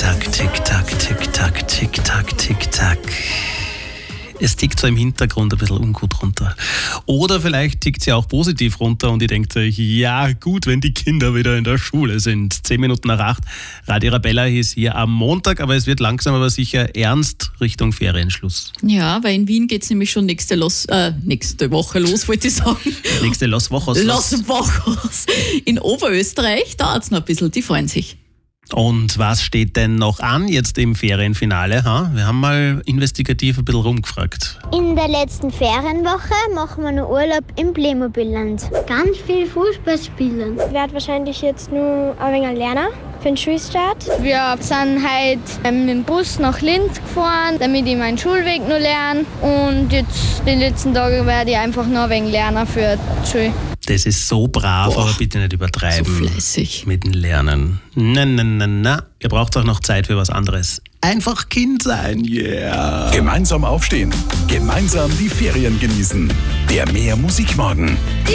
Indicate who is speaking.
Speaker 1: Tick-Tack, Tick-Tack, Tick-Tack, Tick-Tack, Tick-Tack. Es tickt so im Hintergrund ein bisschen ungut runter. Oder vielleicht tickt sie auch positiv runter und ihr denkt euch, ja gut, wenn die Kinder wieder in der Schule sind. 7 Minuten nach 8. Radio Arabella ist hier am Montag, aber es wird langsam aber sicher ernst Richtung Ferienschluss.
Speaker 2: Ja, weil in Wien geht es nämlich schon nächste Woche los, wollte ich sagen.
Speaker 1: Nächste Los Wochos.
Speaker 2: Los Wochos. In Oberösterreich dauert es noch ein bisschen, die freuen sich.
Speaker 1: Und was steht denn noch an jetzt im Ferienfinale? Wir haben mal investigativ ein bisschen rumgefragt.
Speaker 3: In der letzten Ferienwoche machen wir noch Urlaub im Playmobilland. Ganz viel Fußball spielen.
Speaker 4: Ich werde wahrscheinlich jetzt nur ein wenig lernen für den Schulstart.
Speaker 5: Wir sind heute mit dem Bus nach Linz gefahren, damit ich meinen Schulweg noch lerne. Und jetzt die letzten Tage werde ich einfach noch ein wenig lernen für die Schule.
Speaker 1: Das ist so brav, aber bitte nicht übertreiben.
Speaker 2: So fleißig.
Speaker 1: Mit dem Lernen. Na. Ihr braucht auch noch Zeit für was anderes. Einfach Kind sein, yeah.
Speaker 6: Gemeinsam aufstehen, gemeinsam die Ferien genießen. Der Mehr Musikmorgen.